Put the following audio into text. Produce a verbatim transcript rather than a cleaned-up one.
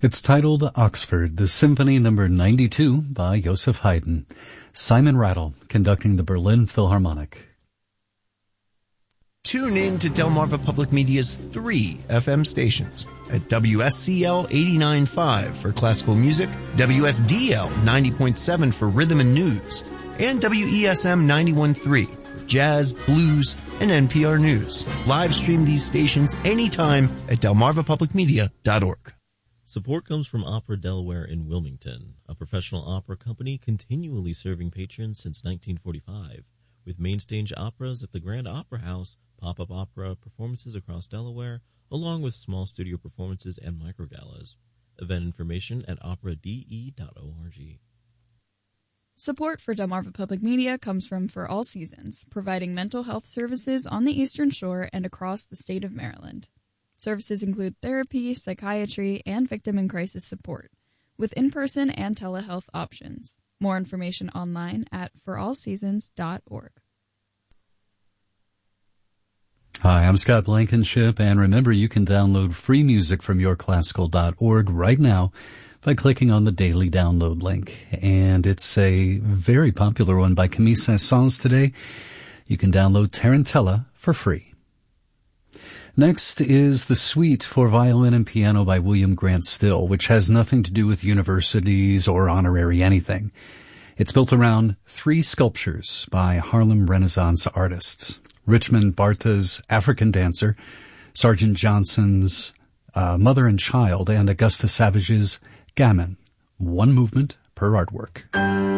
It's titled Oxford, the Symphony number ninety-two by Joseph Haydn. Simon Rattle conducting the Berlin Philharmonic. Tune in to Delmarva Public Media's three F M stations at W S C L eighty-nine point five for classical music, W S D L ninety point seven for rhythm and news, and W E S M ninety-one point three for jazz, blues, and N P R News. Live stream these stations anytime at delmarva public media dot org. Support comes from Opera Delaware in Wilmington, a professional opera company continually serving patrons since nineteen forty-five, with main stage operas at the Grand Opera House, pop-up opera performances across Delaware, along with small studio performances and microgalas. Event information at opera d e dot org. Support for Delmarva Public Media comes from For All Seasons, providing mental health services on the Eastern Shore and across the state of Maryland. Services include therapy, psychiatry, and victim and crisis support, with in-person and telehealth options. More information online at for all seasons dot org. Hi, I'm Scott Blankenship, and remember you can download free music from your classical dot org right now by clicking on the daily download link. And it's a very popular one by Camille Saint-Saëns today. You can download Tarantella for free. Next is the Suite for Violin and Piano by William Grant Still, which has nothing to do with universities or honorary anything. It's built around three sculptures by Harlem Renaissance artists: Richmond Bartha's African Dancer, Sergeant Johnson's uh, Mother and Child, and Augusta Savage's Gammon. One movement per artwork.